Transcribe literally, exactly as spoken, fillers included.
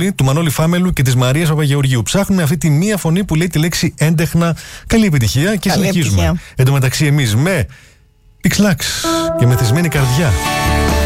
Μανώλη, του Μανώλη Φάμελου και της Μαρίας Παπαγεωργίου. Ψάχνουμε αυτή τη μία φωνή που λέει τη λέξη έντεχνα. Καλή επιτυχία και Καλή συνεχίζουμε. επιτυχία. Εν τω μεταξύ, εμείς με Pixlax και μεθυσμένη καρδιά.